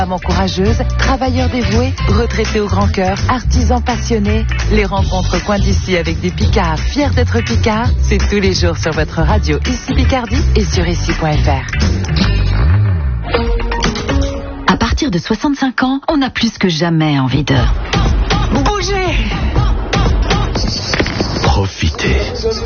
Maman courageuse, travailleurs dévoués, retraités au grand cœur, artisans passionnés. Les rencontres point d'ici avec des Picards fiers d'être Picards, c'est tous les jours sur votre radio Ici Picardie et sur ici.fr. À partir de 65 ans, on a plus que jamais envie de Bougez! Profitez.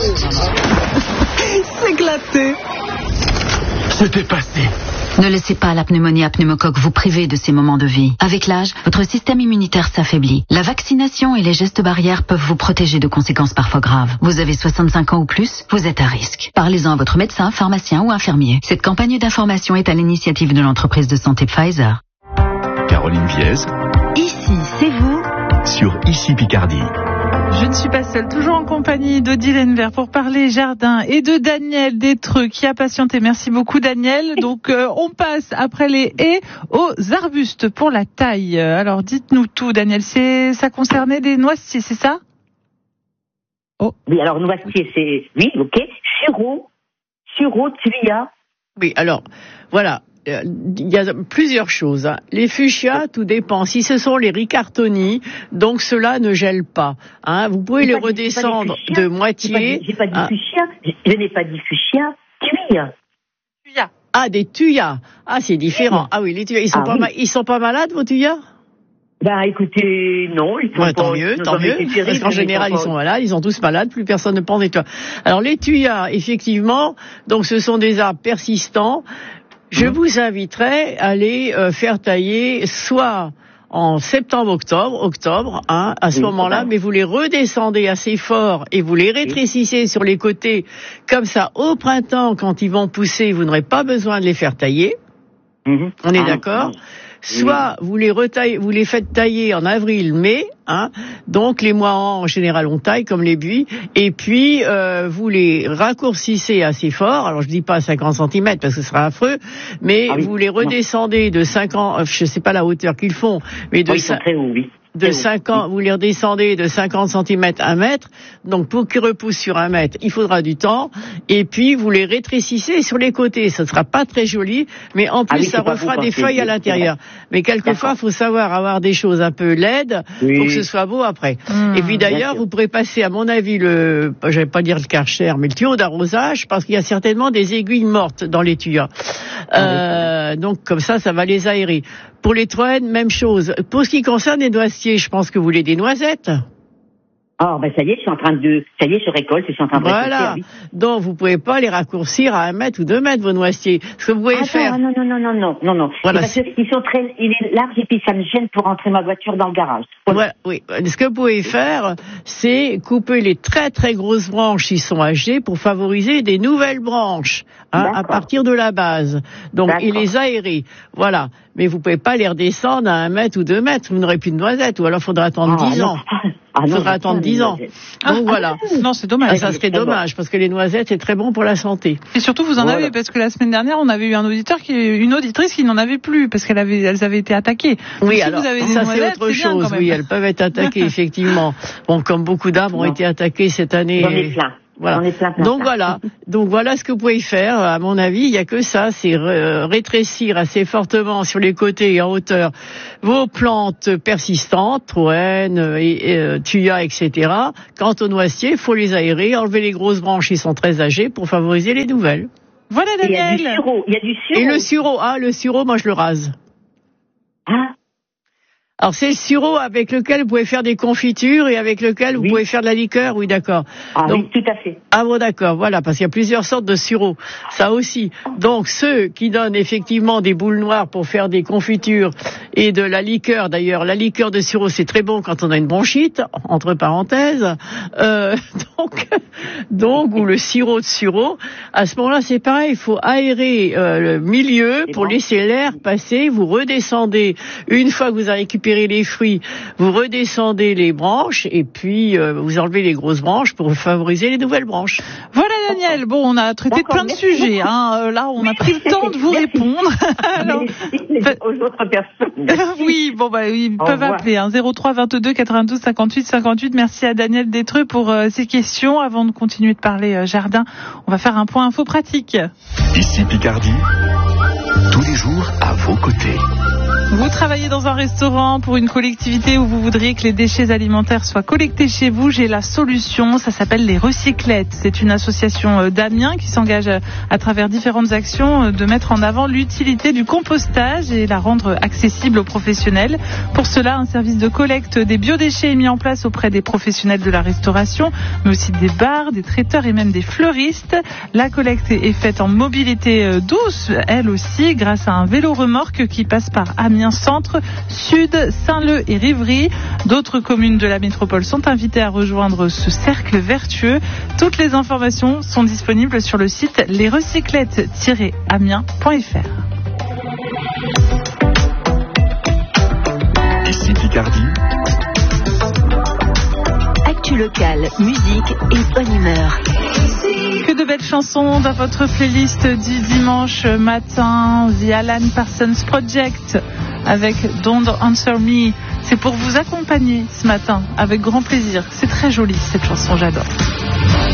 S'éclater! C'était passé. Ne laissez pas la pneumonie à pneumocoque vous priver de ces moments de vie. Avec l'âge, votre système immunitaire s'affaiblit. La vaccination et les gestes barrières peuvent vous protéger de conséquences parfois graves. Vous avez 65 ans ou plus, vous êtes à risque. Parlez-en à votre médecin, pharmacien ou infirmier. Cette campagne d'information est à l'initiative de l'entreprise de santé Pfizer. Caroline Viez, Ici, c'est vous. sur Ici Picardie. Je ne suis pas seule, toujours en compagnie d'Odile Henvert pour parler jardin et de Daniel Détreux qui a patienté. Merci beaucoup Daniel. Donc on passe après les haies aux arbustes pour la taille. Alors dites-nous tout Daniel, ça concernait des noisetiers, c'est ça? Oh. Oui, alors noisetier, c'est... Oui, ok. Sureau, tuya. Oui, alors, voilà. Il y a plusieurs choses. Les fuchsias, tout dépend. Si ce sont les ricartoni, donc cela ne gèle pas. Vous pouvez les redescendre de moitié. J'ai pas dit fuchsia. Je n'ai pas dit fuchsia. Tuya. Ah, des tuyas. Ah, c'est différent. Ah oui, les tuyas. Ils sont pas malades, vos tuyas? Ben, écoutez, non. Ils sont tant mieux. Parce qu'en général, ils sont malades. Ils sont tous malades. Plus personne ne pense des tuyas. Alors, les tuyas, effectivement, donc ce sont des arbres persistants. Je vous inviterai à les faire tailler soit en octobre, à ce moment-là, mais vous les redescendez assez fort et vous les rétrécissez sur les côtés. Comme ça, au printemps, quand ils vont pousser, vous n'aurez pas besoin de les faire tailler. On est d'accord? Soit vous les faites tailler en avril-mai, donc les mois en général on taille comme les buis, et puis vous les raccourcissez assez fort, alors je dis pas 50 cm parce que ce sera affreux, mais vous les redescendez de 50, je sais pas la hauteur qu'ils font, mais de 50, vous les redescendez de 50 cm à 1 mètre, donc pour qu'ils repoussent sur 1 mètre, il faudra du temps, et puis vous les rétrécissez sur les côtés, ça ne sera pas très joli, mais en plus ça refera des feuilles à l'intérieur. Mais quelquefois, il faut savoir avoir des choses un peu laides, pour que ce soit beau après. Et puis d'ailleurs, vous pourrez passer, à mon avis, je vais pas dire le Karcher, mais le tuyau d'arrosage, parce qu'il y a certainement des aiguilles mortes dans les tuyaux. Donc comme ça va les aérer. Pour les troènes, même chose. Pour ce qui concerne les noisetiers, je pense que vous voulez des noisettes. Ah, ben ça y est, je récolte, je suis en train de récolter. Voilà. Oui. Donc, vous pouvez pas les raccourcir à 1 mètre ou 2 mètres, vos noisetiers. Ce que vous pouvez faire. Non. Voilà. Parce qu'il est large et puis ça me gêne pour rentrer ma voiture dans le garage. Voilà. Oui. Ce que vous pouvez faire, c'est couper les très très grosses branches qui sont âgées pour favoriser des nouvelles branches, à partir de la base. Donc, et les aérer. Voilà. Mais vous pouvez pas les redescendre à 1 mètre ou 2 mètres. Vous n'aurez plus de noisettes, ou alors faudra attendre 10 ans. Il faudra attendre 10 ans. Donc voilà. Non, c'est dommage. Ça serait dommage, parce que les noisettes, c'est très bon pour la santé. Et surtout, vous en avez, parce que la semaine dernière, on avait eu une auditrice qui n'en avait plus, parce qu'elles avaient été attaquées. Oui, si alors, vous avez des ça noisettes, c'est autre chose. Oui, elles peuvent être attaquées, effectivement. Bon, comme beaucoup d'arbres ont été attaqués cette année. J'en ai plein. Voilà. Donc voilà ce que vous pouvez faire. À mon avis, il y a que ça, c'est rétrécir assez fortement sur les côtés et en hauteur vos plantes persistantes, troènes, tuyas, etc. Quant aux noisetiers, il faut les aérer, enlever les grosses branches qui sont très âgées pour favoriser les nouvelles. Voilà, Daniel. Il y a du sureau. Et le sureau, moi je le rase. Alors c'est le sureau avec lequel vous pouvez faire des confitures et avec lequel vous pouvez faire de la liqueur, oui d'accord. Oui, tout à fait. Ah bon d'accord, voilà, parce qu'il y a plusieurs sortes de sureau, ça aussi. Donc ceux qui donnent effectivement des boules noires pour faire des confitures et de la liqueur, d'ailleurs la liqueur de sureau c'est très bon quand on a une bronchite, entre parenthèses, donc ou le sirop de sureau, à ce moment-là c'est pareil, il faut aérer le milieu pour laisser l'air passer, vous redescendez, une fois que vous avez récupéré les fruits, vous redescendez les branches et puis vous enlevez les grosses branches pour favoriser les nouvelles branches. Voilà Daniel, bon on a traité de plein de sujets, là on a pris le temps de vous répondre. Alors, aux autres personnes. Oui, ils peuvent appeler 03 22 92 58 58. Merci à Daniel Détreux pour ces questions. Avant de continuer de parler jardin, on va faire un point info pratique. Ici Picardie, tous les jours à vos côtés. Vous travaillez dans un restaurant pour une collectivité où vous voudriez que les déchets alimentaires soient collectés chez vous, j'ai la solution, ça s'appelle les Recyclettes. C'est une association d'Amiens qui s'engage à travers différentes actions de mettre en avant l'utilité du compostage et la rendre accessible aux professionnels. Pour cela, un service de collecte des biodéchets est mis en place auprès des professionnels de la restauration, mais aussi des bars, des traiteurs et même des fleuristes. La collecte est faite en mobilité douce, elle aussi, grâce à un vélo-remorque qui passe par Amiens Centre, Sud, Saint-Leu et Rivry. D'autres communes de la métropole sont invitées à rejoindre ce cercle vertueux. Toutes les informations sont disponibles sur le site lesrecyclettes-amiens.fr. Ici Picardie. Actu locale, musique et bonne humeur. Que de belles chansons dans votre playlist du dimanche matin. The Alan Parsons Project avec Don't Answer Me. C'est pour vous accompagner ce matin avec grand plaisir. C'est très joli cette chanson, j'adore.